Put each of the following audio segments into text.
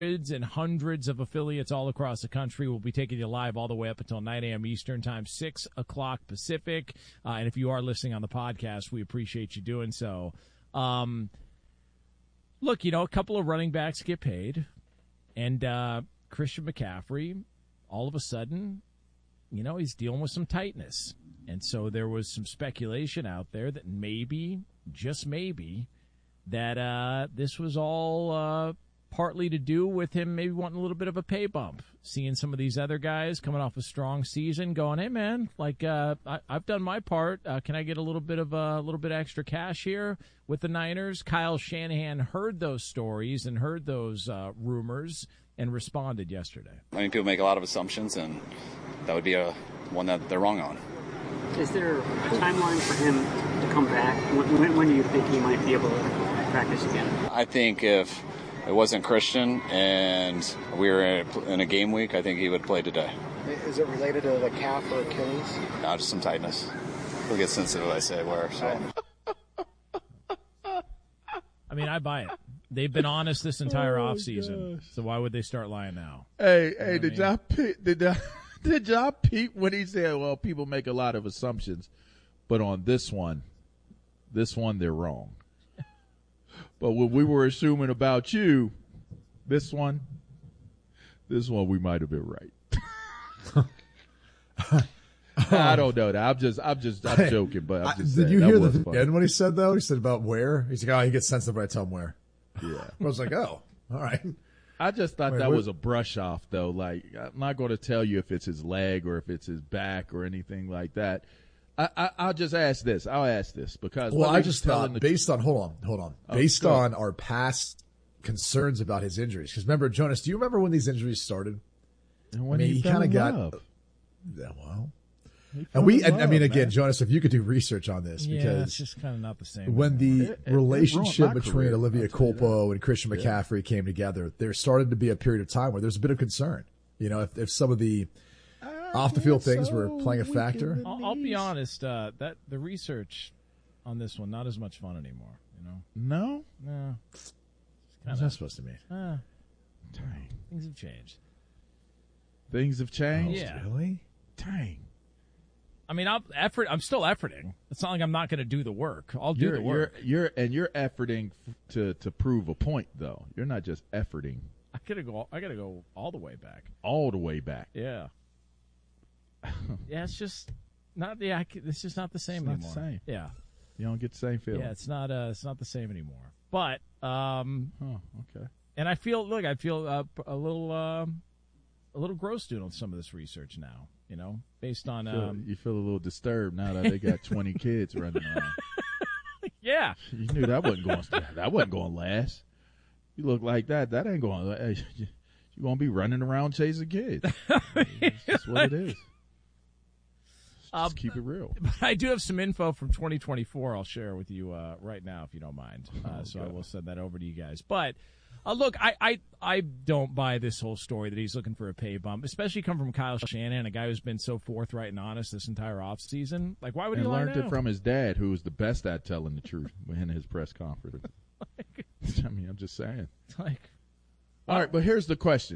and hundreds of affiliates all across the country. We'll be taking you live all the way up until 9 a.m. Eastern Time, 6 o'clock Pacific. And if you are listening on the podcast, we appreciate you doing so. Look, a couple of running backs get paid. And Christian McCaffrey, all of a sudden, he's dealing with some tightness. And so there was some speculation out there that maybe, just maybe, that this was all partly to do with him maybe wanting a little bit of a pay bump, seeing some of these other guys coming off a strong season going, hey, man, I've done my part. Can I get a little bit extra cash here with the Niners? Kyle Shanahan heard those stories and heard those rumors and responded yesterday. I mean, people make a lot of assumptions, and that would be one that they're wrong on. Is there a timeline for him to come back? When do you think he might be able to practice again? I think if it wasn't Christian and we were in a game week, I think he would play today. Is it related to the calf or Achilles? No, just some tightness. He'll get sensitive, I say, where. So. I mean, I buy it. They've been honest this entire offseason, so why would they start lying now? Hey, did y'all peep when he said, well, people make a lot of assumptions, but on this one, they're wrong. But what we were assuming about you, this one we might have been right. I don't know that. I'm joking, but I'm just saying. Did you hear the end when he said, though? He said about where? He's like, he gets sensitive when I tell him where. Yeah. I was like, all right. I just thought that was a brush off, though. Like, I'm not going to tell you if it's his leg or if it's his back or anything like that. I'll just ask this. I'll ask this because. Well, I just thought based on hold on, based on our past concerns about his injuries. Because remember, Jonas, do you remember when these injuries started? And when he kind of got. Yeah, well. And again, Jonas, if you could do research on this, because it's just kind of not the same. When the relationship between Olivia Culpo and Christian McCaffrey came together, there started to be a period of time where there's a bit of concern. If some of the off the field things were playing a factor. I'll be honest, that the research on this one not as much fun anymore. No. What's that supposed to mean? Things have changed. Things have changed. Yeah. Really? Dang. I mean, I'm still efforting. It's not like I'm not going to do the work. I'll do the work. You're efforting to prove a point, though. You're not just efforting. I gotta go all the way back. All the way back. Yeah. Yeah, it's just not. Yeah, it's just not the same anymore. Not the same. Yeah. You don't get the same feeling. Yeah, it's not the same anymore. But okay. And I feel a little gross doing some of this research now. Based on you feel a little disturbed now that they got 20 kids running around. Yeah, you knew that wasn't going to last. You look like that ain't going. You're going to be running around chasing kids. That's what it is. Just keep it real. But I do have some info from 2024 I'll share with you right now, if you don't mind. So I will send that over to you guys. But look, I don't buy this whole story that he's looking for a pay bump, especially come from Kyle Shanahan, a guy who's been so forthright and honest this entire offseason. Like, why would he lie now? He learned it from his dad, who was the best at telling the truth in his press conference. I mean, I'm just saying. All right, but here's the question.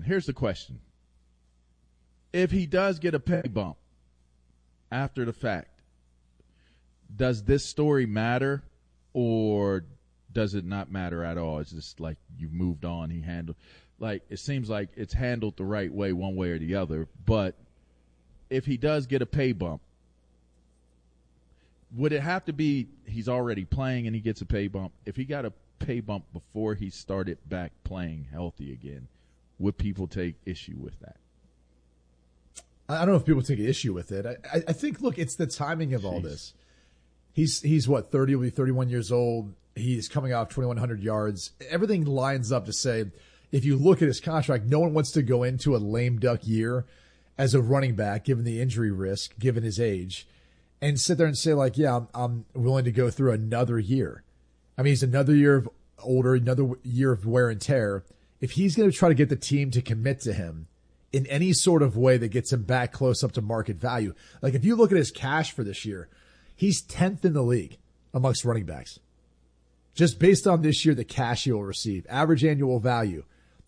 If he does get a pay bump after the fact, does this story matter, or does it not matter at all? It's just like you've moved on. It seems like it's handled the right way, one way or the other. But if he does get a pay bump, would it have to be he's already playing and he gets a pay bump? If he got a pay bump before he started back playing healthy again, would people take issue with that? I don't know if people take issue with it. I think, look, it's the timing of all this. He's what, 30, will be 31 years old. He's coming off 2,100 yards. Everything lines up to say, if you look at his contract, no one wants to go into a lame duck year as a running back, given the injury risk, given his age, and sit there and say, like, yeah, I'm willing to go through another year. I mean, he's another year of older, another year of wear and tear. If he's going to try to get the team to commit to him in any sort of way that gets him back close up to market value, like if you look at his cash for this year, he's 10th in the league amongst running backs. Just based on this year, the cash he will receive, average annual value,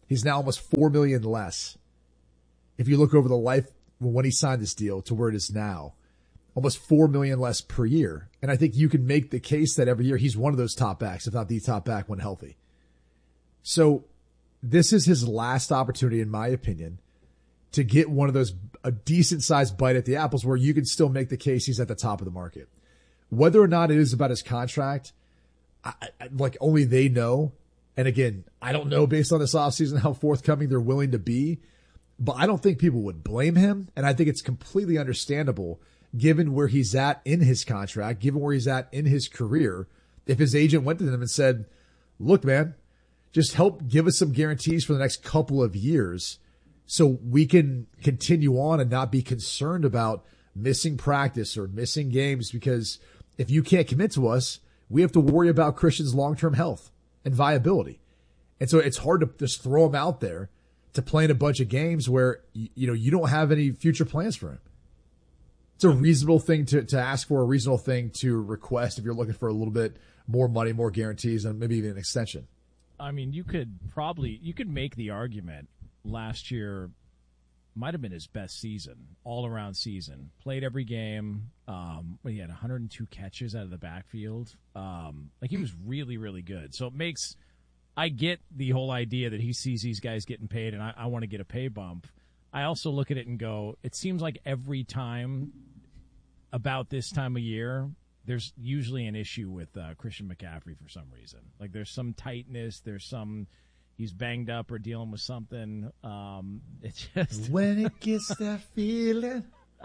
He's now almost $4 million less. If you look over the life when he signed this deal to where it is now, almost $4 million less per year. And I think you can make the case that every year he's one of those top backs, if not the top back when healthy. So this is his last opportunity, in my opinion, to get one of those, a decent sized bite at the apples where you can still make the case he's at the top of the market. Whether or not it is about his contract, like only they know. And again, I don't know based on this offseason how forthcoming they're willing to be, but I don't think people would blame him. And I think it's completely understandable given where he's at in his contract, given where he's at in his career. If his agent went to them and said, look, man, just help give us some guarantees for the next couple of years so we can continue on and not be concerned about missing practice or missing games, because if you can't commit to us, we have to worry about Christian's long-term health and viability. And so it's hard to just throw him out there to play in a bunch of games where, you don't have any future plans for him. It's a reasonable thing to ask for, a reasonable thing to request if you're looking for a little bit more money, more guarantees, and maybe even an extension. I mean, you could make the argument last year might have been his best season, all-around season. Played every game. He had 102 catches out of the backfield. He was really, really good. So I get the whole idea that he sees these guys getting paid, and I want to get a pay bump. I also look at it and go, it seems like every time about this time of year, there's usually an issue with Christian McCaffrey for some reason. Like there's some tightness, he's banged up or dealing with something. It's just when it gets that feeling,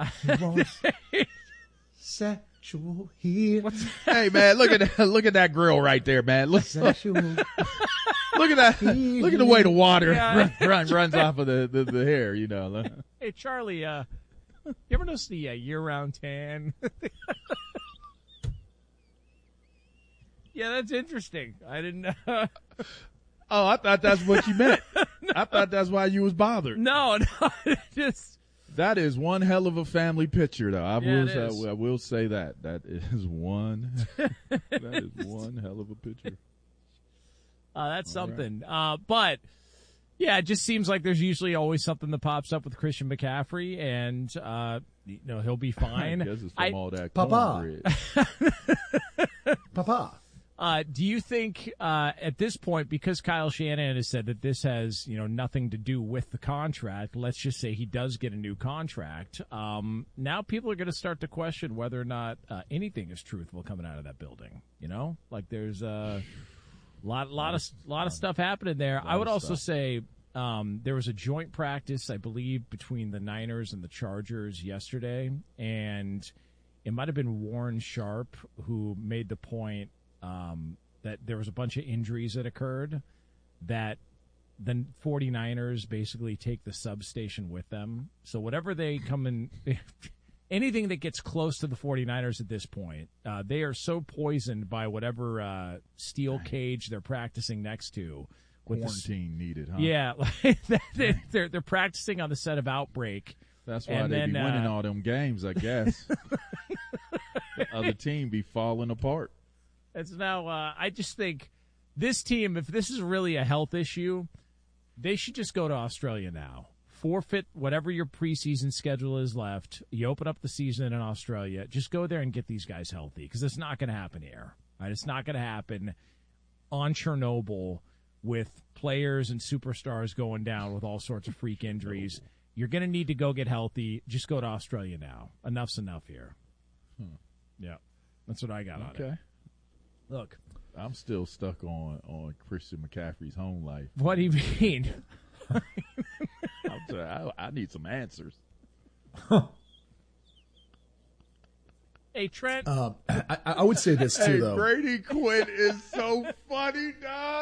sexual healing. Hey man, look at that grill right there, man. Look at that. Look at the way the water runs off of the hair. Hey Charlie, you ever notice the year-round tan? Yeah, that's interesting. I didn't know. Oh, I thought that's what you meant. No. I thought that's why you was bothered. No, just. That is one hell of a family picture, though. I is. will say that. That is one hell of a picture. That's something. Right. But, yeah, it just seems like there's usually always something that pops up with Christian McCaffrey, and, he'll be fine. I guess it's from all that Papa. cornbread. Papa. Do you think at this point, because Kyle Shanahan has said that this has nothing to do with the contract, let's just say he does get a new contract, now people are going to start to question whether or not anything is truthful coming out of that building. There's a lot of stuff happening there. I would also say there was a joint practice, I believe, between the Niners and the Chargers yesterday, and it might have been Warren Sharp who made the point that there was a bunch of injuries that occurred, that the 49ers basically take the substation with them. So whatever they come in, anything that gets close to the 49ers at this point, they are so poisoned by whatever steel cage they're practicing next to. Quarantine needed, huh? Yeah, they're practicing on the set of Outbreak. That's why they be winning all them games, I guess. The other team be falling apart. It's now, I just think this team, if this is really a health issue, they should just go to Australia now. Forfeit whatever your preseason schedule is left. You open up the season in Australia. Just go there and get these guys healthy, because it's not going to happen here. Right? It's not going to happen on Chernobyl with players and superstars going down with all sorts of freak injuries. You're going to need to go get healthy. Just go to Australia now. Enough's enough here. Yeah, that's what I got on it. Look, I'm still stuck on Christian McCaffrey's home life. What do you mean? I need some answers. Hey, Trent. I would say this too, though. Brady Quinn is so funny,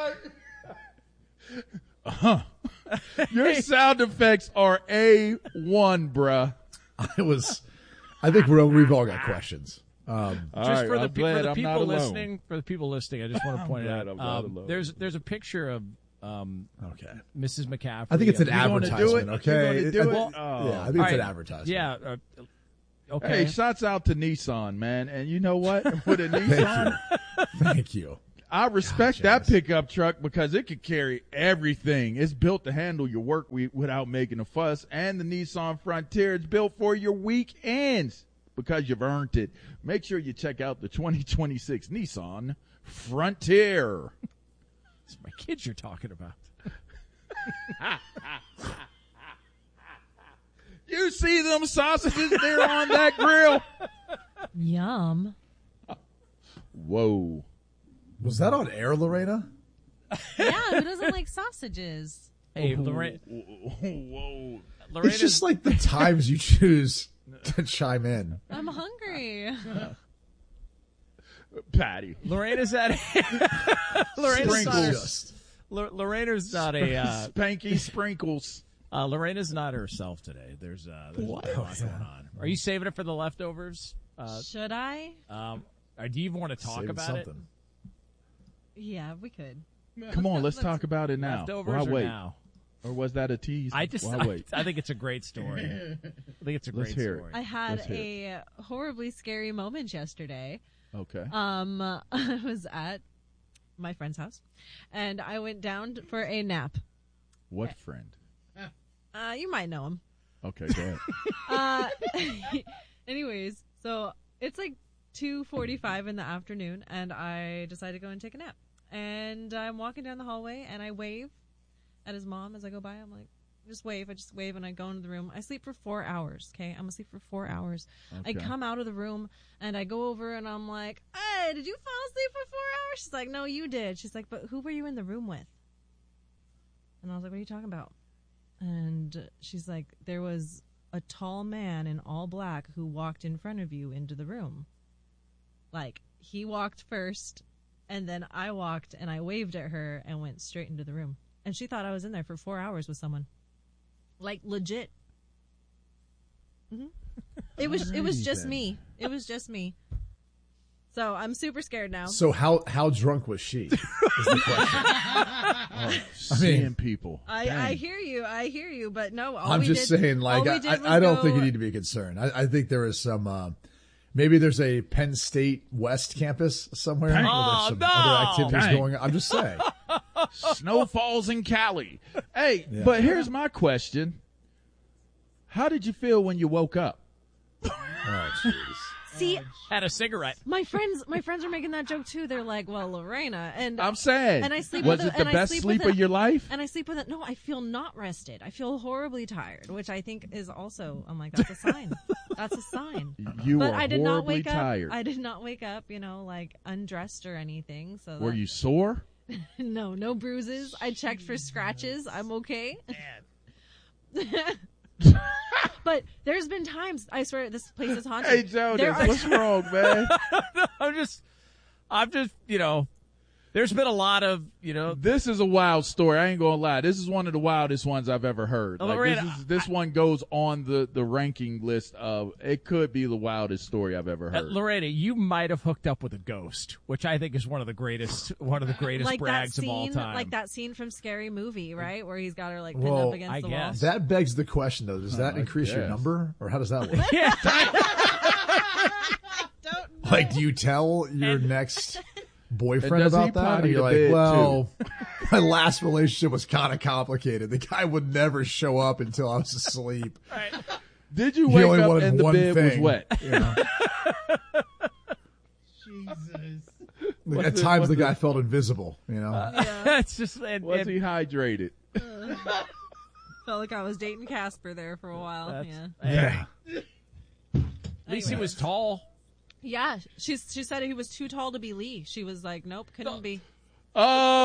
dog. Your sound effects are A1, bruh. I think we've all got questions. Just for the people listening, I just want to point it out. There's a picture of Mrs. McCaffrey. I think it's an advertisement. Okay, I think it's an advertisement. Yeah. Okay. Hey, shouts out to Nissan, man. And you know what? With a Nissan, Thank you. I respect that pickup truck because it could carry everything. It's built to handle your work without making a fuss. And the Nissan Frontier is built for your weekends because you've earned it. Make sure you check out the 2026 Nissan Frontier. It's my kids you're talking about. You see them sausages there on that grill? Yum. Whoa. Was that on air, Lorena? Yeah, who doesn't like sausages? Hey, Lorena. Whoa. It's just like the times you choose to chime in. I'm hungry. Patty. Lorena's at Lorena's Sprinkles. Lorena's not a Spanky sprinkles. Lorena's not herself today. There's a lot going on. Are you saving it for the leftovers? Should I? Do you even want to talk Saving about something. Yeah, we could. Come on, let's talk about it now. Leftovers Why or wait? now? Or was that a tease? Why wait? I think it's a great story. I think it's a Let's great hear it. story. I had Let's hear a horribly scary moment yesterday. Okay. I was at my friend's house, and I went down for a nap. What friend? You might know him. Okay, go ahead. Anyways, so it's like 2:45 in the afternoon, and I decided to go and take a nap. And I'm walking down the hallway, and I wave at his mom as I go by. I'm like, just wave. I just wave, and I go into the room. I sleep for 4 hours, okay? I'm asleep for 4 hours. Okay. I come out of the room, and I go over, and I'm like, hey, did you fall asleep for 4 hours? She's like, no, you did. She's like, but who were you in the room with? And I was like, what are you talking about? And she's like, there was a tall man in all black who walked in front of you into the room. Like, he walked first, and then I walked, and I waved at her and went straight into the room. And she thought I was in there for 4 hours with someone. Like, legit. Mm-hmm. It was just me. It was just me. So I'm super scared now. So how drunk was she? Is the question. Seeing people. I hear you, but no. I'm just saying, like, I don't think you need to be concerned. I think there is some, maybe there's a Penn State West campus somewhere where there's some other activities going on. I'm just saying. Snow falls in Cali. Hey, but here's my question. How did you feel when you woke up? Oh, jeez. See, Had a cigarette. my friends are making that joke too. They're like, "Well, Lorena," and I'm saying. and I sleep. Was with it the and I best sleep sleep with of your life? And I sleep with it. No, I feel not rested. I feel horribly tired, which I think is also. I'm like, that's a sign. That's a sign. You But were I did not horribly wake tired. up. I did not wake up. Like undressed or anything. So Were you sore? No bruises. I checked for scratches. I'm okay. But there's been times, I swear, this place is haunted. Hey, Jonas, There are what's wrong, man? I'm just, there's been a lot of, This is a wild story. I ain't gonna lie. This is one of the wildest ones I've ever heard. Like, Lorena, this one goes on the ranking list of it could be the wildest story I've ever heard. Lorena, you might have hooked up with a ghost, which I think is one of the greatest like brags that scene, of all time. like that scene from Scary Movie, right, where he's got her like pinned Well, up against I the guess. That begs the question, though. Does that increase your guess. number, or how does that work? yeah. Like, do you tell your next boyfriend does he about that? potty And you're the like, bed, well, my last relationship was kind of complicated. The guy would never show up until I was asleep. Right. Did you He wake only up wanted and the one bed was thing. wet? You know? Jesus. Like, at times, the guy felt invisible. You know, It's just, Was he hydrated? Felt like I was dating Casper there for a while. yeah. at least he was tall. Yeah. She said he was too tall to be Lee. She was like, nope, couldn't be. Oh!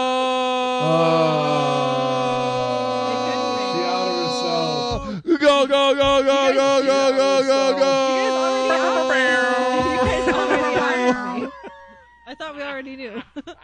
She outed herself. Go, go, go, go, go, go, go, go, go! You guys already hired me. I thought we already knew.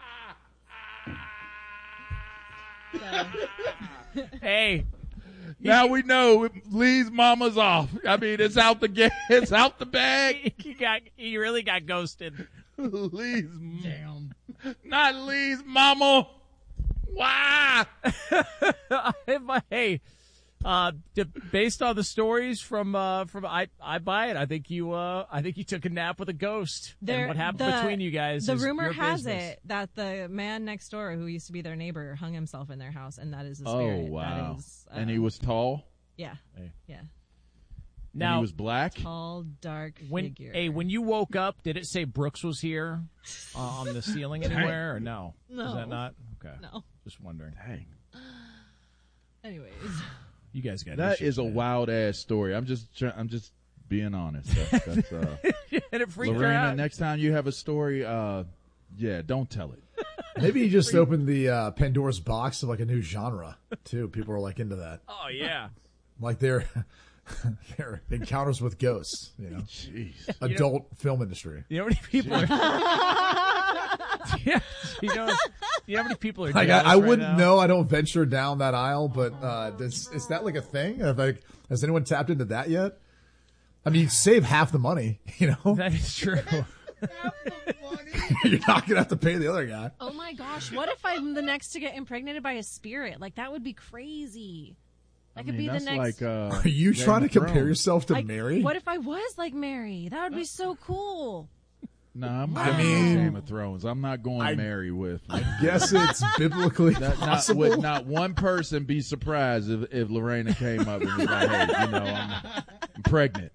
Hey, Now we know Lee's mama's off. I mean, it's out the it's out the bag. he really got ghosted. Lee's not Lee's mama. Why? Hey, Based on the stories from I buy it. I think you took a nap with a ghost. And what happened between you guys? The is rumor your has business. it that the man next door, who used to be their neighbor, hung himself in their house, and that is the spirit. Oh, wow. That is, And he was tall? yeah, Hey. yeah, And Now, he was black? tall, dark when figure. when you woke up, did it say Brooks was here on the ceiling anywhere, or no? No. Is that not okay? No. Just wondering. Dang. Anyways, You guys got That issues, is a man. wild ass story. I'm just being honest. That's And it freaked her Lorena, out. next time you have a story, yeah, don't tell it. Maybe you just opened the Pandora's box of like a new genre too. People are like into that, Oh yeah. like their encounters with ghosts. Jeez. Adult film industry. You know how many people are? Yeah. You know how many people are? Like jealous I right wouldn't now? know. I don't venture down that aisle, but is that like a thing? Has anyone tapped into that yet? I mean, you save half the money. That is true. You're not gonna have to pay the other guy. oh my gosh, what if I'm the next to get impregnated by a spirit? Like that would be crazy. That could be the that's next. like, Are you Game trying to of compare Thrones. yourself to Like, Mary? What if I was like Mary? That would be so cool. Nah, I'm I going mean- Game of Thrones. I'm not going Mary with. Guess it's biblically Not possible. would not one person be surprised if Lorena came up and was like, "Hey, I'm pregnant."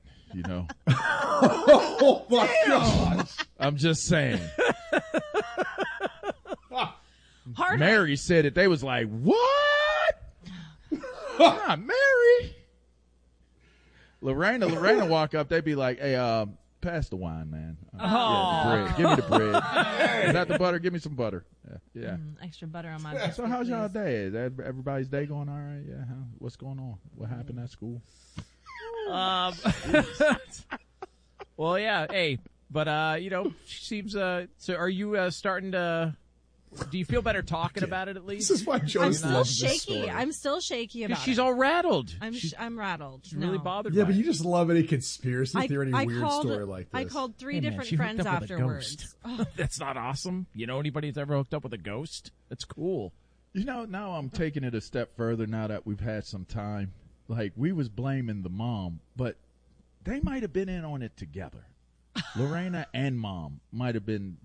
Oh my gosh! I'm just saying. Hard. Mary said it. They was like, "What? Not Mary." Lorena walk up. They'd be like, "Hey, pass the wine, man. Yeah, the bread. Give me the bread. Is that the butter? Give me some butter." Yeah. Extra butter on my biscuit, So how's y'all please. day? Is everybody's day going all right? Yeah. What's going on? What happened at school? Well, yeah. Hey, but she seems. So, are you starting to? Do you feel better talking about it at least? This is why I'm Jonas still loves this shaky. story. I'm still shaky about She's it. all rattled. I'm rattled. She's really No. bothered. Yeah, by but it. you just love any conspiracy theory, any weird called, story like this. I called three Hey, man, different she hooked friends up with a afterwards. ghost. Oh, That's not awesome. You know anybody that's ever hooked up with a ghost? That's cool. Now I'm taking it a step further now that we've had some time. Like, we was blaming the mom, but they might have been in on it together. Lorena and mom might have been,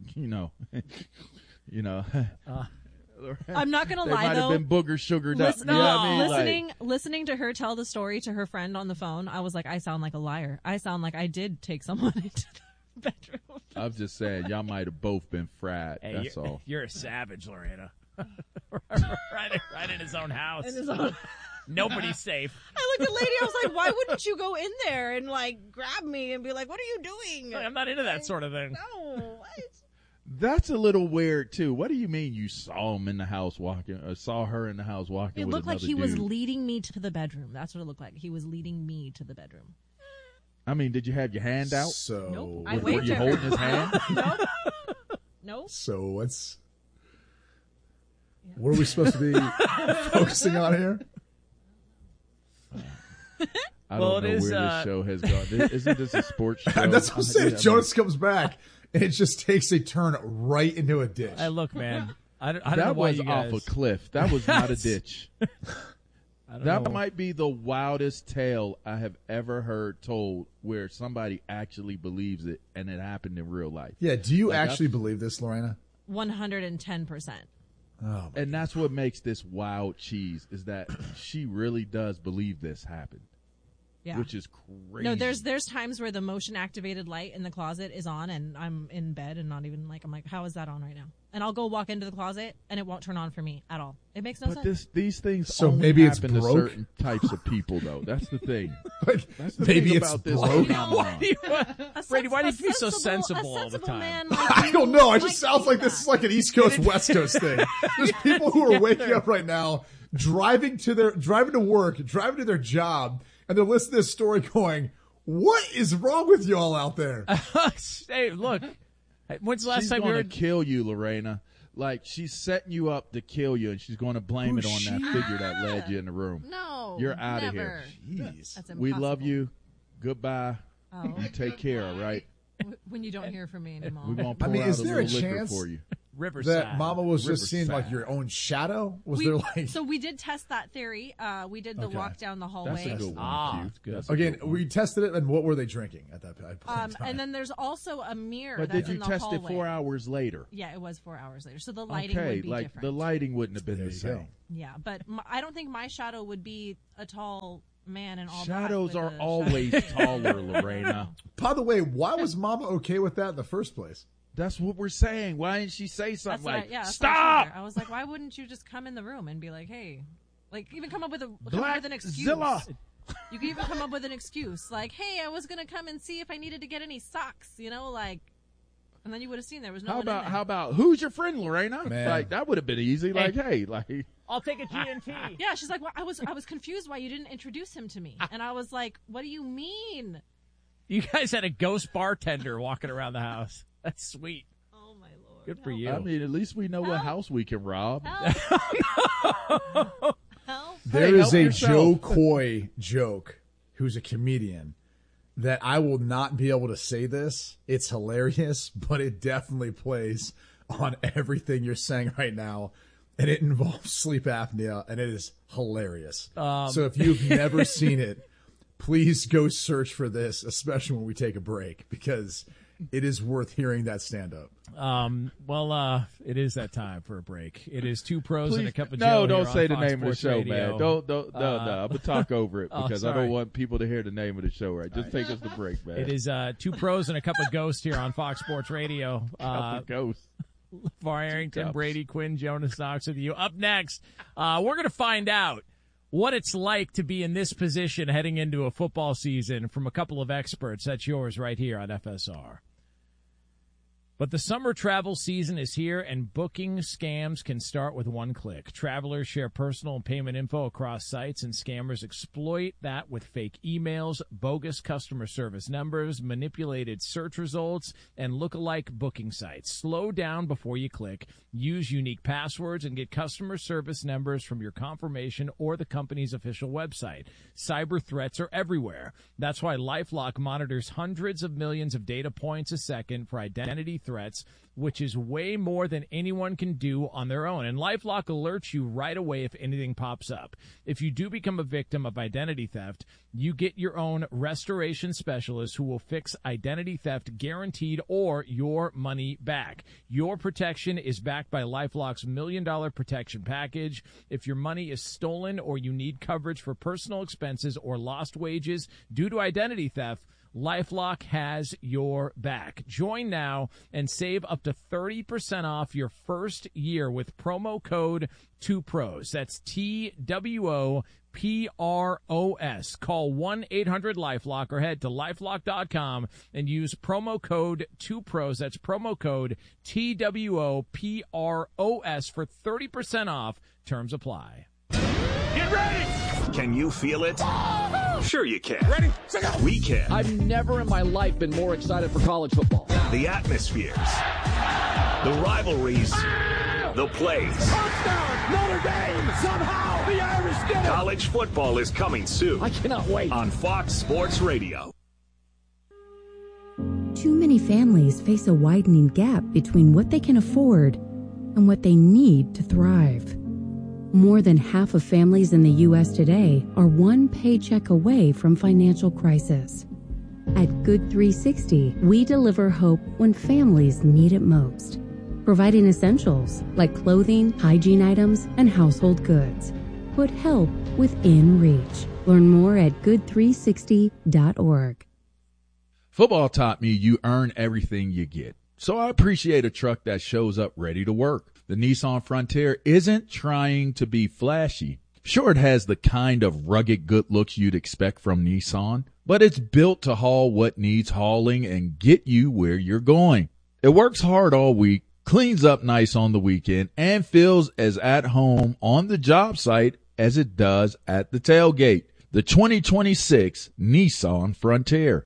I'm not gonna they lie might though. have been booger sugared up. Listen- You know what I mean? Like, listening to her tell the story to her friend on the phone, I was like, I sound like a liar. I sound like I did take someone into the bedroom. I'm just saying, y'all might have both been fried. Hey, That's all. You're a savage, Lorena. right in his own house. Nobody's safe. I looked at Lady, I was like, why wouldn't you go in there and like grab me and be like, what are you doing? I'm not into that sort of thing. No, what? That's a little weird too. What do you mean you saw him in the house walking, or saw her in the house walking It with looked like another he was dude? leading me to the bedroom. That's what it looked like. He was leading me to the bedroom. I mean, did you have your hand out? So, Nope. I Were waved you at her. holding his hand? Nope. so what's what are we supposed to be focusing on here? I Well, don't know it is, where this show has gone. Isn't this a sports show? That's what I'm saying. Yeah, Jonas comes back, and it just takes a turn right into a ditch. Hey, look, man. I don't know that why was you guys. off a cliff. That was not a ditch. I don't That know. might be the wildest tale I have ever heard told where somebody actually believes it and it happened in real life. Yeah, do you Like, actually that's- believe this, Lorena? 110%. Oh, And that's what makes this wild cheese is that she really does believe this happened, Yeah. which is crazy. No, there's times where the motion activated light in the closet is on and I'm in bed and not even like, I'm like, how is that on right now? And I'll go walk into the closet and it won't turn on for me at all. It makes no But sense. these things So only maybe it's happen to broke? certain types of people, though. That's the thing. like, That's the maybe thing it's about this broke. phenomenon. Brady, why do you A be so sensible- sensible a all the sensible time? man like I you don't know. It might just sounds like think this is that. like an East Coast West Coast thing. There's people who are waking up right now, driving to work, driving to their job, and they're listening to this story going, "What is wrong with y'all out there?" Hey, look. When's the last She's time you going heard? to kill you, Lorena. Like, she's setting you up to kill you, and she's going to blame it on Who's that she? figure that led you in the room. No. You're out of never. here. Jeez. That's We love impossible. you. Goodbye. Oh. You take care, all right? When you don't hear from me anymore. We're going to I pour mean, out is a there a little liquor chance- for you. Riverside. that Mama was just seeing like your own shadow? So we did test that theory. We did the walk down the hallway. That's a good one. Good. Again, we tested it, and what were they drinking at that point? in time? And then there's also a mirror But that's did you in the test hallway. it 4 hours later? Yeah, it was 4 hours later. So the lighting Okay, would be like different. the lighting wouldn't have been There the you same. go. Yeah, but I don't think my shadow would be a tall man in all Shadows black are with a always taller, Lorena. By the way, why was Mama okay with that in the first place? That's what we're saying. Why didn't she say That's something what like, that's what stop? I was like, why wouldn't you just come in the room and be like, hey, like even come up with an excuse. Blackzilla. You could even come up with an excuse like, hey, I was gonna come and see if I needed to get any socks, like, and then you would have seen there was no one in there. How about who's your friend, Lorena? Man. Like that would have been easy. Like, hey, like I'll take a G&T. Yeah, she's like, well, I was confused why you didn't introduce him to me, and I was like, what do you mean? You guys had a ghost bartender walking around the house. That's sweet. Oh my lord! Good for Help. you. I mean, at least we know what house we can rob. Help. There is help a yourself. Joe Coy joke, who's a comedian, that I will not be able to say this. It's hilarious, but it definitely plays on everything you're saying right now. And it involves sleep apnea, and it is hilarious. So if you've never seen it, please go search for this, especially when we take a break, because it is worth hearing that stand up. It is that time for a break. It is Two Pros and a Cup of Joe. No, don't here on say the Fox name of the Sports show, Radio. man. No. I'm gonna talk over it because I sorry. don't want people to hear the name of the show. Right? Just take us to break, man. It is Two Pros and a Cup of Ghost here on Fox Sports Radio. Ghost. LeVar Arrington, Cups. Brady Quinn, Jonas Knox with you. Up next, we're going to find out what it's like to be in this position heading into a football season from a couple of experts. That's yours right here on FSR. But the summer travel season is here, and booking scams can start with one click. Travelers share personal and payment info across sites, and scammers exploit that with fake emails, bogus customer service numbers, manipulated search results, and lookalike booking sites. Slow down before you click. Use unique passwords and get customer service numbers from your confirmation or the company's official website. Cyber threats are everywhere. That's why LifeLock monitors hundreds of millions of data points a second for identity threats, which is way more than anyone can do on their own. And LifeLock alerts you right away if anything pops up. If you do become a victim of identity theft, you get your own restoration specialist who will fix identity theft guaranteed or your money back. Your protection is backed by LifeLock's $1 million protection package. If your money is stolen or you need coverage for personal expenses or lost wages due to identity theft, LifeLock has your back. Join now and save up to 30% off your first year with promo code 2pros. That's TWOPROS. Call 1-800-LifeLock or head to LifeLock.com and use promo code 2pros. That's promo code TWOPROS for 30% off. Terms apply. Get ready! Can you feel it? Sure you can. Ready? We can. I've never in my life been more excited for college football. The atmospheres, the rivalries, the plays. Touchdown! Notre Dame! Somehow the Irish did it! College football is coming soon I cannot wait. on Fox Sports Radio. Too many families face a widening gap between what they can afford and what they need to thrive. More than half of families in the U.S. today are one paycheck away from financial crisis. At Good 360, we deliver hope when families need it most, providing essentials like clothing, hygiene items, and household goods. Put help within reach. Learn more at good360.org. Football taught me you earn everything you get. So I appreciate a truck that shows up ready to work. The Nissan Frontier isn't trying to be flashy. Sure, it has the kind of rugged good looks you'd expect from Nissan, but it's built to haul what needs hauling and get you where you're going. It works hard all week, cleans up nice on the weekend, and feels as at home on the job site as it does at the tailgate. The 2026 Nissan Frontier.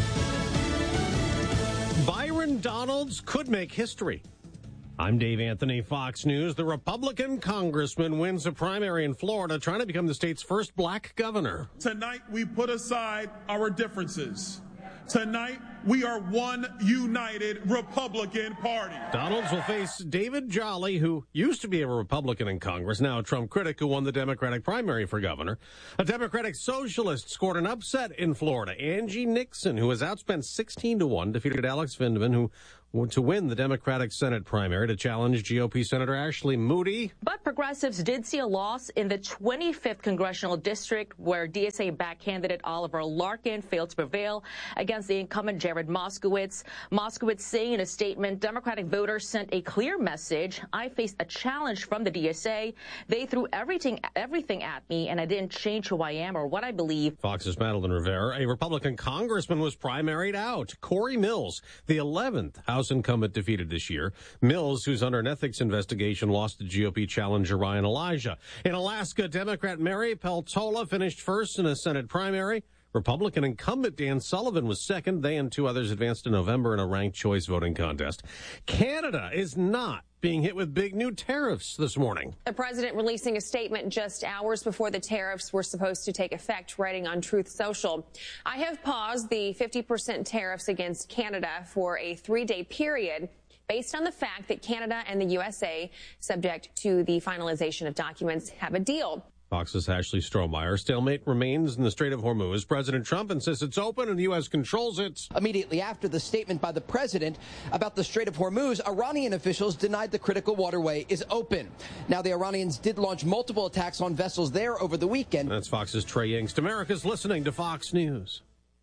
Byron Donalds could make history. I'm Dave Anthony, Fox News. The Republican congressman wins a primary in Florida, trying to become the state's first black governor. Tonight, we put aside our differences Tonight, we are one united Republican Party. Donalds will face David Jolly, who used to be a Republican in Congress, now a Trump critic who won the Democratic primary for governor. A Democratic socialist scored an upset in Florida. Angie Nixon, who was outspent 16-1, defeated Alex Vindman, who to win the Democratic Senate primary to challenge GOP Senator Ashley Moody. But progressives did see a loss in the 25th congressional district, where DSA-backed candidate Oliver Larkin failed to prevail against the incumbent Jared Moskowitz. Moskowitz saying in a statement, Democratic voters sent a clear message. I faced a challenge from the DSA. They threw everything at me, and I didn't change who I am or what I believe. Fox's Madeline Rivera, a Republican congressman, was primaried out. Corey Mills, the 11th House incumbent defeated this year. Mills, who's under an ethics investigation, lost to GOP challenger Ryan Elijah. In Alaska, Democrat Mary Peltola finished first in a Senate primary. Republican incumbent Dan Sullivan was second. They and two others advanced to November in a ranked choice voting contest. Canada is not being hit with big new tariffs this morning. The president releasing a statement just hours before the tariffs were supposed to take effect, writing on Truth Social. I have paused the 50% tariffs against Canada for a 3-day period based on the fact that Canada and the USA, subject to the finalization of documents, have a deal. Fox's Ashley Strohmeyer. Stalemate remains in the Strait of Hormuz. President Trump insists it's open and the U.S. controls it. Immediately after the statement by the president about the Strait of Hormuz, Iranian officials denied the critical waterway is open. Now, the Iranians did launch multiple attacks on vessels there over the weekend. That's Fox's Trey Yingst. America's listening to Fox News.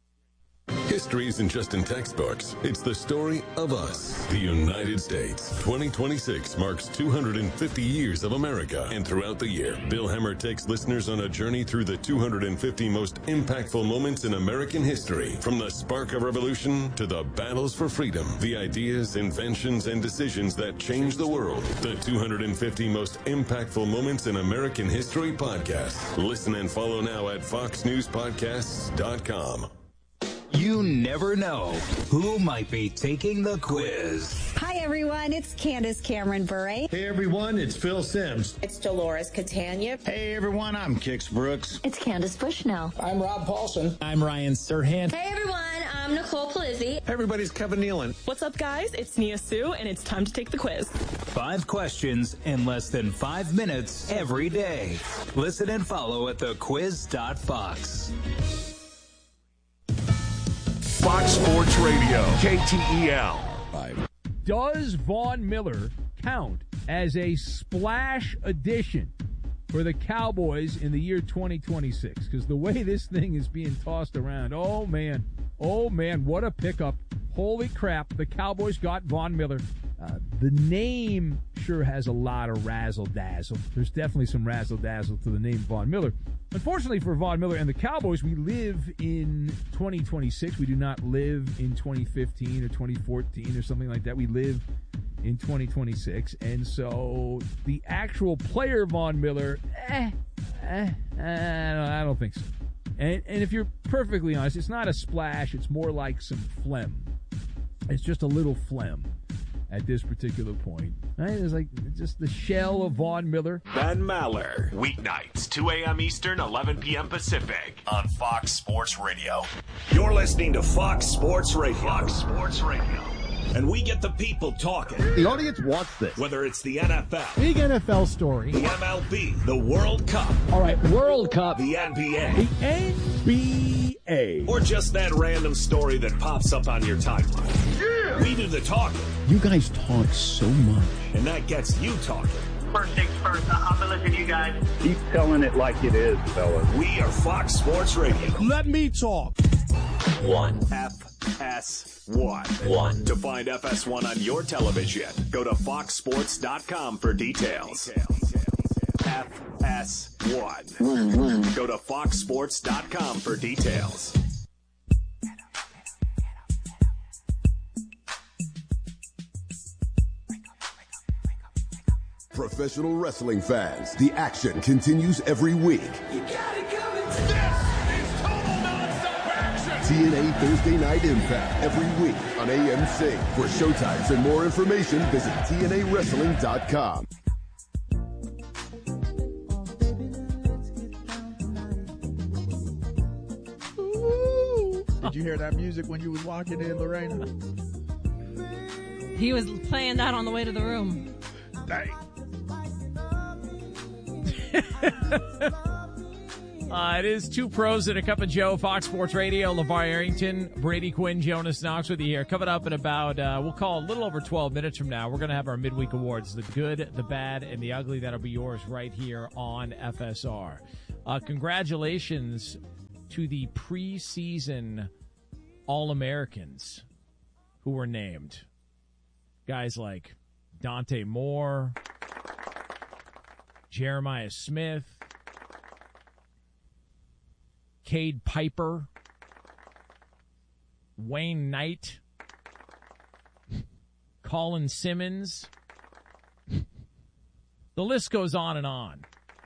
History isn't just in textbooks. It's the story of us, the United States. 2026 marks 250 years of America. And throughout the year, Bill Hemmer takes listeners on a journey through the 250 most impactful moments in American history. From the spark of revolution to the battles for freedom, the ideas, inventions, and decisions that changed the world. The 250 most impactful moments in American history podcast. Listen and follow now at foxnewspodcasts.com. You never know who might be taking the quiz. Hi, everyone. It's Candace Cameron Bure. Hey, everyone. It's Phil Sims. It's Dolores Catania. Hey, everyone. I'm Kix Brooks. It's Candace Bushnell. I'm Rob Paulson. I'm Ryan Serhant. Hey, everyone. I'm Nicole Polizzi. Hey, everybody. It's Kevin Nealon. What's up, guys? It's Nia Sue, and it's time to take the quiz. 5 questions in less than 5 minutes every day. Listen and follow at thequiz.fox. Fox Sports Radio, KTEL. Does Von Miller count as a splash addition for the Cowboys in the year 2026? Because the way this thing is being tossed around, oh man, what a pickup. Holy crap, the Cowboys got Von Miller. The name sure has a lot of razzle-dazzle. There's definitely some razzle-dazzle to the name Von Miller. Unfortunately for Von Miller and the Cowboys, we live in 2026. We do not live in 2015 or 2014 or something like that. We live in 2026. And so the actual player Von Miller, I don't think so. And if you're perfectly honest, it's not a splash. It's more like some phlegm. It's just a little phlegm at this particular point. Right? It's like just the shell of Von Miller. Ben Maller. Weeknights, 2 a.m. Eastern, 11 p.m. Pacific on Fox Sports Radio. You're listening to Fox Sports Radio. Fox Sports Radio. And we get the people talking. The audience wants this. Whether it's the NFL. Big NFL story. The MLB. The World Cup. All right, World Cup. The NBA. The NBA. Or just that random story that pops up on your timeline. Yeah! We do the talking. You guys talk so much. And that gets you talking. First things first, I'm going to listen to you guys. Keep telling it like it is, fellas. We are Fox Sports Radio. Let me talk. 1. FS1. To find FS1 on your television, go to foxsports.com for details. FS1. Go to foxsports.com for details. Professional wrestling fans, the action continues every week. You got it coming. This is total nonstop action. TNA Thursday Night Impact every week on AMC. For showtimes and more information, visit TNAWrestling.com. Did you hear that music when you was walking in, Lorena? He was playing that on the way to the room. Dang. It is Two Pros and a Cup of Joe, Fox Sports Radio. LeVar Arrington, Brady Quinn, Jonas Knox with you here. Coming up in about, we'll call it a little over 12 minutes from now, we're going to have our midweek awards, the good, the bad, and the ugly. That'll be yours right here on FSR. Congratulations to the preseason All-Americans who were named. Guys like Dante Moore, Jeremiah Smith, Cade Piper, Wayne Knight, Colin Simmons. The list goes on and on.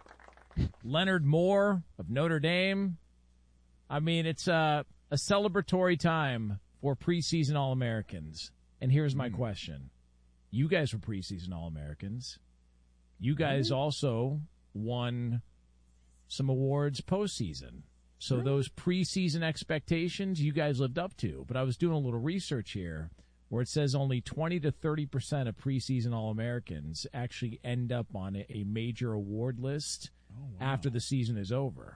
Leonard Moore of Notre Dame. I mean, it's a celebratory time for preseason All-Americans. And here's my question. You guys were preseason All-Americans. You guys also won some awards postseason. So those preseason expectations you guys lived up to. But I was doing a little research here where it says only 20 to 30% of preseason All-Americans actually end up on a major award list after the season is over.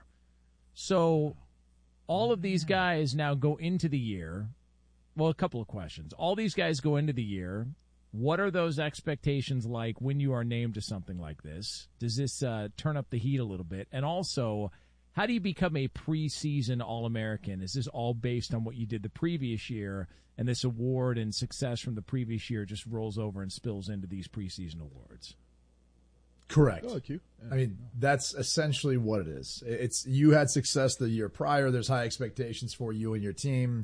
So all of these guys now go into the year. Well, a couple of questions. All these guys go into the year. What are those expectations like when you are named to something like this? Does this turn up the heat a little bit? And also, how do you become a preseason All-American? Is this all based on what you did the previous year, and this award and success from the previous year just rolls over and spills into these preseason awards? Correct. Oh, cute. I mean, that's essentially what it is. It's you had success the year prior. There's high expectations for you and your team,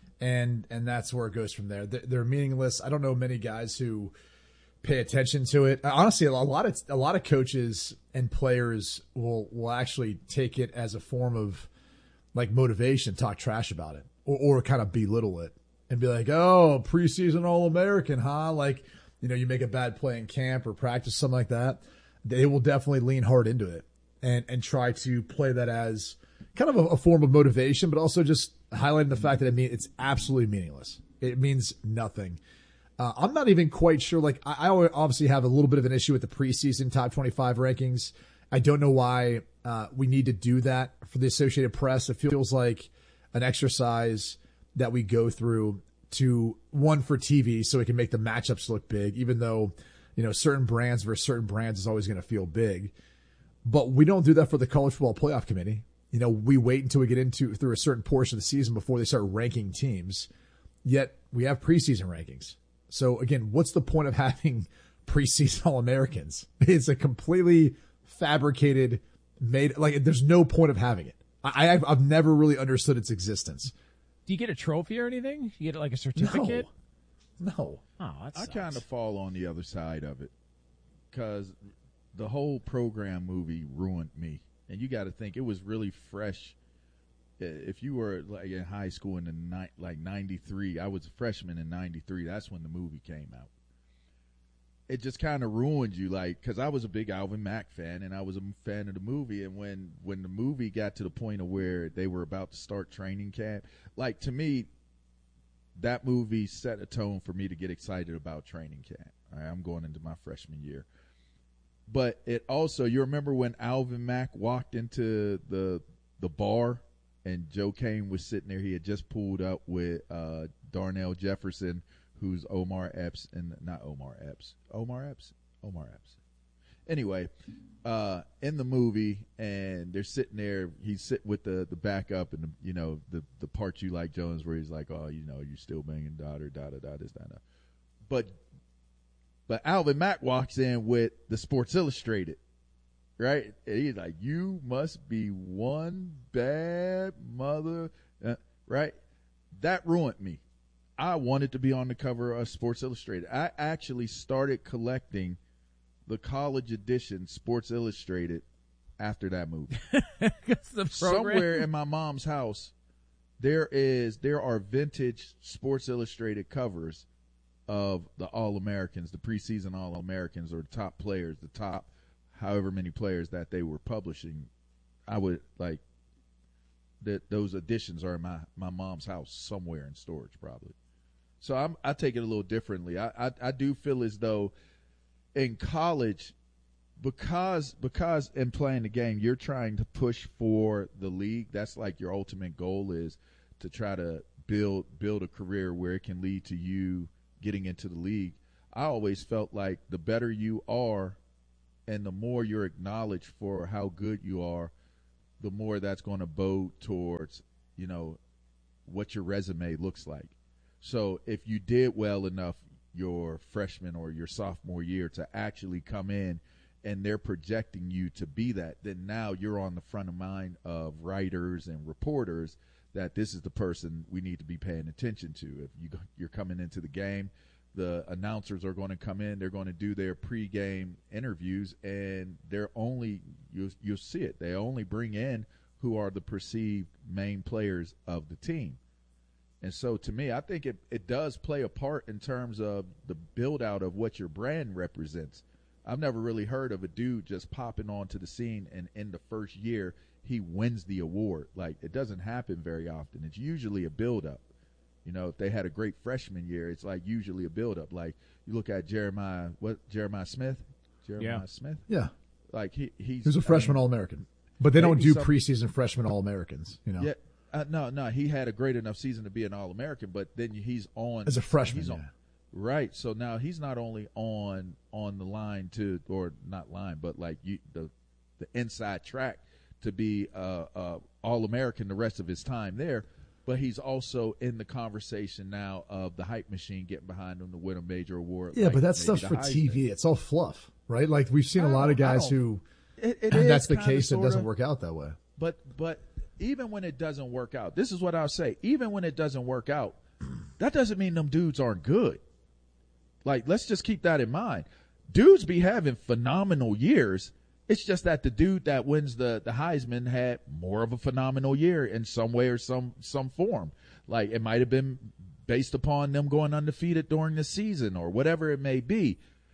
and that's where it goes from there. They're meaningless. I don't know many guys who pay attention to it. Honestly, a lot of coaches and players will actually take it as a form of like motivation, talk trash about it, or kind of belittle it and be like, "Oh, preseason All-American, huh?" Like, you make a bad play in camp or practice, something like that. They will definitely lean hard into it and try to play that as kind of a form of motivation, but also just highlighting the fact that it's absolutely meaningless. It means nothing. I'm not even quite sure. Like, I obviously have a little bit of an issue with the preseason top 25 rankings. I don't know why we need to do that for the Associated Press. It feels like an exercise that we go through to one for TV so we can make the matchups look big, even though, certain brands versus certain brands is always going to feel big. But we don't do that for the College Football Playoff Committee. We wait until we get through a certain portion of the season before they start ranking teams. Yet we have preseason rankings. So again, what's the point of having preseason All-Americans? It's a completely fabricated, there's no point of having it. I've never really understood its existence. Do you get a trophy or anything? You get like a certificate? No. Oh, that I sucks. kind of fall on the other side of it because the whole program movie ruined me. And you got to think it was really fresh. If you were like in high school in the 93, I was a freshman in 93. That's when the movie came out. It just kind of ruined you, because I was a big Alvin Mack fan and I was a fan of the movie. And when the movie got to the point of where they were about to start training camp, to me, that movie set a tone for me to get excited about training camp. All right, I'm going into my freshman year. But it also, you remember when Alvin Mack walked into the bar and Joe Kane was sitting there. He had just pulled up with Darnell Jefferson, who's Omar Epps, and not Omar Epps. Omar Epps? Omar Epps. Anyway, in the movie, and they're sitting there. He's sitting with the backup, and the part you like, Jones, where he's like, "Oh, you're still banging daughter, this, that." But Alvin Mack walks in with the Sports Illustrated, right? And he's like, "You must be one bad mother," right? That ruined me. I wanted to be on the cover of Sports Illustrated. I actually started collecting the college edition Sports Illustrated after that movie. Somewhere in my mom's house, there are vintage Sports Illustrated covers of the All-Americans, the preseason All-Americans, or the top players, the top however many players that they were publishing. I would those editions are in my mom's house somewhere in storage probably. So I take it a little differently. I do feel as though in college, because in playing the game, you're trying to push for the league. That's like your ultimate goal is to try to build a career where it can lead to you getting into the league. I always felt like the better you are and the more you're acknowledged for how good you are, the more that's going to bode towards, what your resume looks like. So if you did well enough your freshman or your sophomore year to actually come in and they're projecting you to be that, then now you're on the front of mind of writers and reporters that this is the person we need to be paying attention to. If you're coming into the game, the announcers are going to come in, they're going to do their pregame interviews, and they're only, you'll see it, they only bring in who are the perceived main players of the team. And so to me, I think it does play a part in terms of the build out of what your brand represents. I've never really heard of a dude just popping onto the scene and in the first year he wins the award. Like, it doesn't happen very often. It's usually a build up. If they had a great freshman year, it's like usually a build up. Like you look at Jeremiah Smith? Smith? Yeah. Like he's a freshman All-American. But they don't do preseason freshman All-Americans, Yeah. No, he had a great enough season to be an All-American, but then he's on as a freshman. Right. So now he's not only on the line or not line, but like the inside track to be All-American the rest of his time there, but he's also in the conversation now of the hype machine getting behind him to win a major award. Yeah, but that stuff's for TV. It's all fluff, right? Like we've seen a lot of guys who that's the case. It doesn't work out that way. But even when it doesn't work out, this is what I'll say. Even when it doesn't work out, that doesn't mean them dudes aren't good. Like, let's just keep that in mind. Dudes be having phenomenal years. It's just that the dude that wins the Heisman had more of a phenomenal year in some way or some form. Like, it might have been based upon them going undefeated during the season or whatever it may be.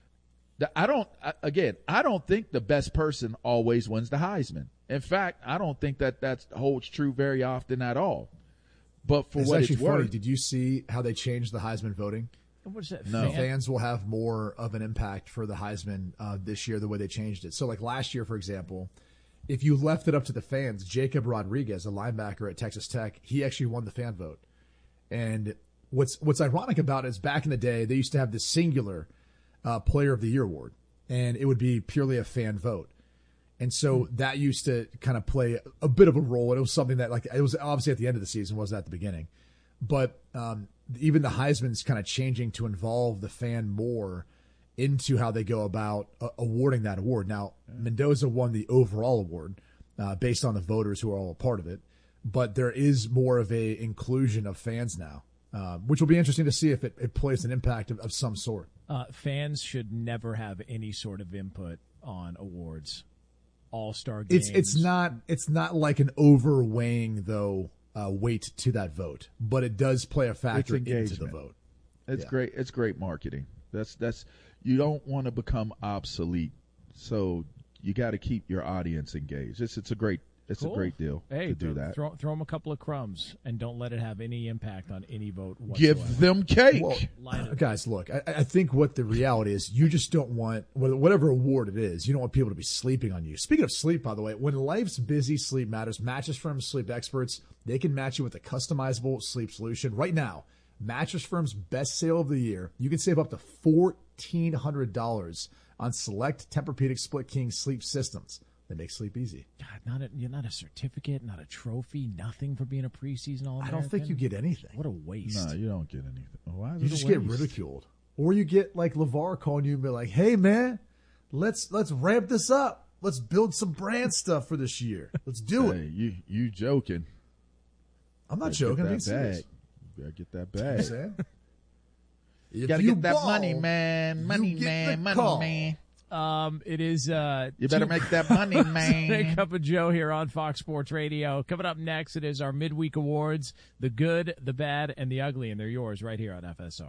I don't think the best person always wins the Heisman. In fact, I don't think that holds true very often at all. But for what it's worth, funny. Did you see how they changed the Heisman voting? What's that? No. Fans will have more of an impact for the Heisman this year, the way they changed it. So like last year, for example, if you left it up to the fans, Jacob Rodriguez, a linebacker at Texas Tech, he actually won the fan vote. And what's ironic about it is back in the day, they used to have this singular Player of the Year award, and it would be purely a fan vote. And so that used to kind of play a bit of a role. And it was something that, like, it was obviously at the end of the season, wasn't at the beginning. But even the Heisman's kind of changing to involve the fan more into how they go about awarding that award. Now, Mendoza won the overall award based on the voters who are all a part of it. But there is more of a inclusion of fans now, which will be interesting to see if it plays an impact of some sort. Fans should never have any sort of input on awards. All-star games. It's not like an overweighing though weight to that vote, but it does play a factor into the vote. It's great. It's great marketing. That's you don't want to become obsolete, so you got to keep your audience engaged. It's a great cool. A great deal to do that. Throw them a couple of crumbs and don't let it have any impact on any vote whatsoever. Give them cake. Well, guys, look, I think what the reality is, you just don't want, whatever award it is, you don't want people to be sleeping on you. Speaking of sleep, by the way, when life's busy, sleep matters. Mattress Firm's sleep experts, they can match you with a customizable sleep solution. Right now, Mattress Firm's best sale of the year, you can save up to $1,400 on select Tempur-Pedic Split King sleep systems. They make sleep easy. God, not a certificate, not a trophy, nothing for being a preseason All-American. I don't think you get anything. What a waste. No, you don't get anything. Why is you just get ridiculed. Or you get like LeVar calling you and be like, hey, man, let's ramp this up. Let's build some brand stuff for this year. Let's do it. You joking. I'm not joking. Get that bag. You gotta get that bag. You gotta get that money, man. Money, call. man. It is you better make that money, man. Today Cup of Joe here on Fox Sports Radio. Coming up next, it is our midweek awards, the good, the bad, and the ugly, and they're yours right here on FSR.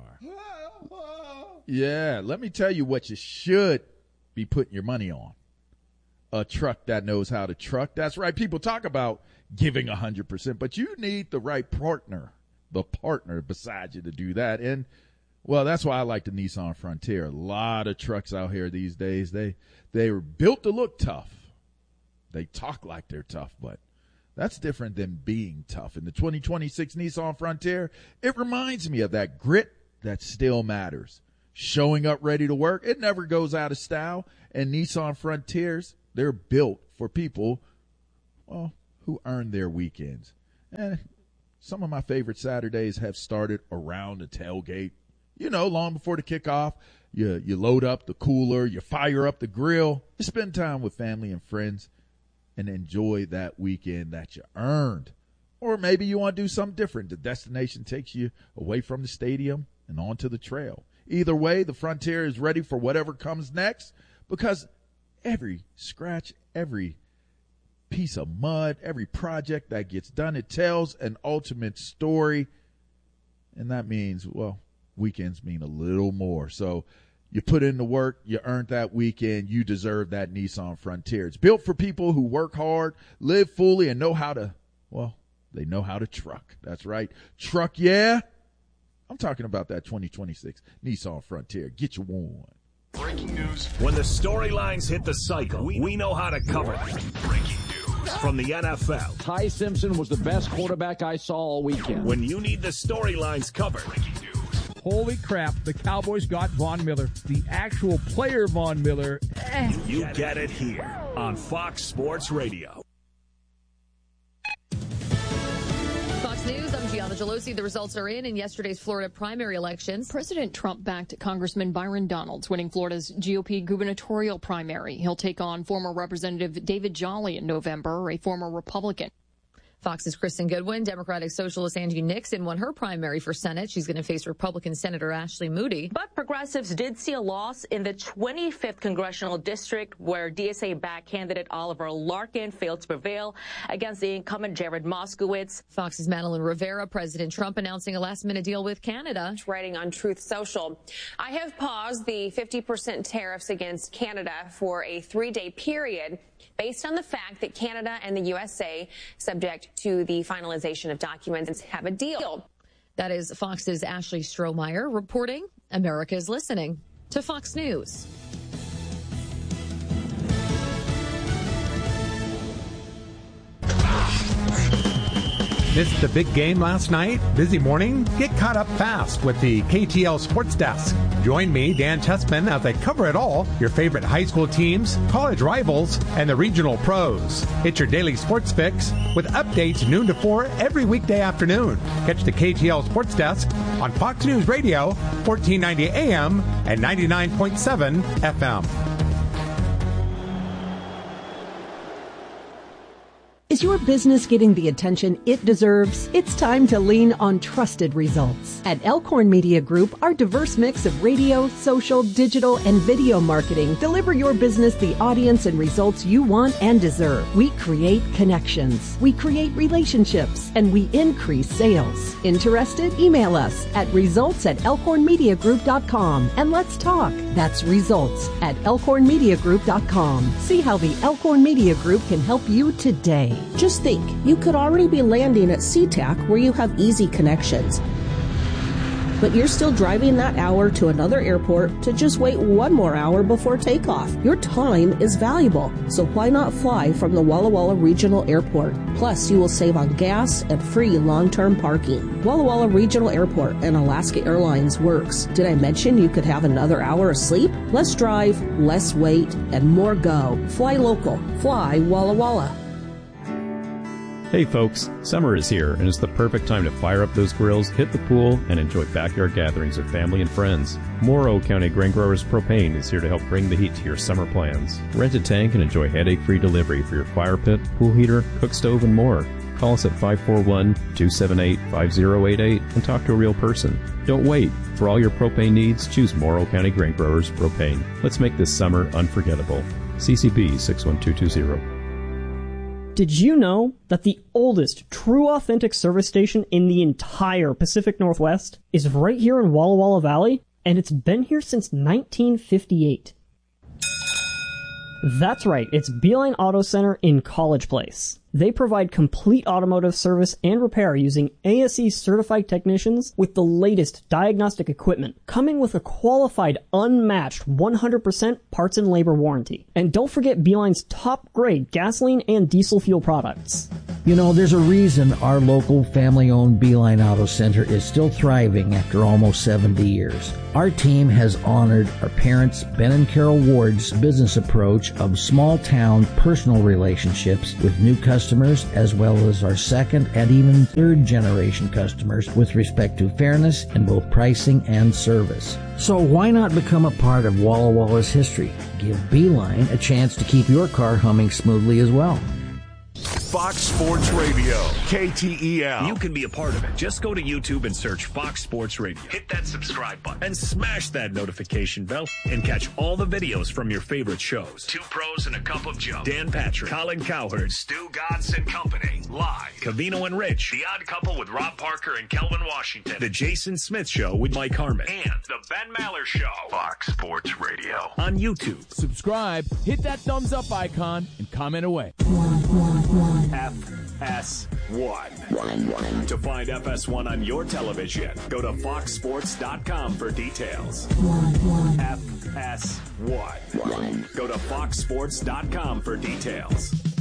Yeah, let me tell you what you should be putting your money on. a truck that knows how to truck. That's right. People talk about giving 100%, but you need the right partner, the partner beside you to do that. And, well, that's why I like the Nissan Frontier. A lot of trucks out here these days, they were built to look tough. They talk like they're tough, but that's different than being tough. In the 2026 Nissan Frontier, it reminds me of that grit that still matters. Showing up ready to work, it never goes out of style. And Nissan Frontiers, they're built for people, well, who earn their weekends. And some of my favorite Saturdays have started around the tailgate. You know, long before the kickoff, you load up the cooler, you fire up the grill, you spend time with family and friends and enjoy that weekend that you earned. Or maybe you want to do something different. The destination takes you away from the stadium and onto the trail. Either way, the Frontier is ready for whatever comes next, because every scratch, every piece of mud, every project that gets done, it tells an ultimate story. And that means, well, weekends mean a little more. So you put in the work, you earned that weekend, you deserve that Nissan Frontier. It's built for people who work hard, live fully, and know how to, well, they know how to truck. That's right. Truck, yeah. I'm talking about that 2026 Nissan Frontier. Get you one. Breaking news. When the storylines hit the cycle, we know how to cover them. Breaking news from the NFL. Ty Simpson was the best quarterback I saw all weekend. When you need the storylines covered. Breaking news. Holy crap, the Cowboys got Von Miller. The actual player Von Miller. You get it here on Fox Sports Radio. News. I'm Gianna Gelosi. The results are in yesterday's Florida primary elections. President Trump backed Congressman Byron Donalds, winning Florida's GOP gubernatorial primary. He'll take on former Representative David Jolly in November, a former Republican. Fox's Kristen Goodwin, Democratic Socialist Angie Nixon won her primary for Senate. She's going to face Republican Senator Ashley Moody. But progressives did see a loss in the 25th Congressional District, where DSA-backed candidate Oliver Larkin failed to prevail against the incumbent Jared Moskowitz. Fox's Madeline Rivera, President Trump announcing a last-minute deal with Canada. Writing on Truth Social, I have paused the 50% tariffs against Canada for a 3-day period based on the fact that Canada and the USA, subject to the finalization of documents, have a deal. That is Fox's Ashley Strohmeyer reporting. America is listening to Fox News. Missed the big game last night? Busy morning? Get caught up fast with the KTL Sports Desk. Join me, Dan Tessman, as I cover it all, your favorite high school teams, college rivals, and the regional pros. It's your daily sports fix with updates noon to 4 every weekday afternoon. Catch the KTL Sports Desk on Fox News Radio, 1490 AM and 99.7 FM. Is your business getting the attention it deserves? It's time to lean on trusted results. At Elkhorn Media Group, our diverse mix of radio, social, digital, and video marketing deliver your business the audience and results you want and deserve. We create connections, we create relationships, and we increase sales. Interested? Email us at results@elkhornmediagroup.com and let's talk. That's results@elkhornmediagroup.com. See how the Elkhorn Media Group can help you today. Just think, you could already be landing at SeaTac where you have easy connections. But you're still driving that hour to another airport to just wait one more hour before takeoff. Your time is valuable, so why not fly from the Walla Walla Regional Airport? Plus, you will save on gas and free long-term parking. Walla Walla Regional Airport and Alaska Airlines works. Did I mention you could have another hour of sleep? Less drive, less wait, and more go. Fly local. Fly Walla Walla. Hey folks, summer is here and it's the perfect time to fire up those grills, hit the pool, and enjoy backyard gatherings with family and friends. Morrow County Grain Growers Propane is here to help bring the heat to your summer plans. Rent a tank and enjoy headache-free delivery for your fire pit, pool heater, cook stove, and more. Call us at 541-278-5088 and talk to a real person. Don't wait. For all your propane needs, choose Morrow County Grain Growers Propane. Let's make this summer unforgettable. CCB 61220. Did you know that the oldest true authentic service station in the entire Pacific Northwest is right here in Walla Walla Valley? And it's been here since 1958. That's right, it's Beeline Auto Center in College Place. They provide complete automotive service and repair using ASE certified technicians with the latest diagnostic equipment, coming with a qualified, unmatched 100% parts and labor warranty. And don't forget Beeline's top grade gasoline and diesel fuel products. You know, there's a reason our local family-owned Beeline Auto Center is still thriving after almost 70 years. Our team has honored our parents, Ben and Carol Ward's business approach of small-town personal relationships with new customers, as well as our second and even third generation customers with respect to fairness in both pricing and service. So why not become a part of Walla Walla's history? Give Beeline a chance to keep your car humming smoothly as well. Fox Sports Radio, KTEL. You can be a part of it. Just go to YouTube and search Fox Sports Radio. Hit that subscribe button and smash that notification bell and catch all the videos from your favorite shows. Two Pros and a Cup of Joe. Dan Patrick, Colin Cowherd, Stu Gatz and Company. Live. Covino and Rich. The Odd Couple with Rob Parker and Kelvin Washington. The Jason Smith Show with Mike Harmon. And The Ben Maller Show. Fox Sports Radio. On YouTube. Subscribe, hit that thumbs up icon, and comment away. FS1. To find FS1 on your television, go to foxsports.com for details. FS1. Go to foxsports.com for details.